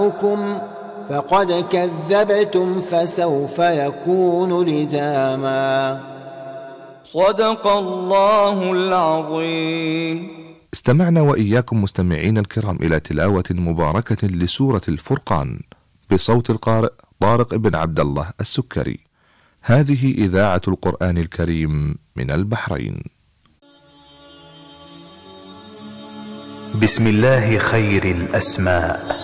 فقد كذبتم فسوف يكون لزاما. صدق الله العظيم. استمعنا وإياكم مستمعين الكرام إلى تلاوة مباركة لسورة الفرقان بصوت القارئ طارق بن عبد الله السكري. هذه إذاعة القرآن الكريم من البحرين. بسم الله خير الأسماء،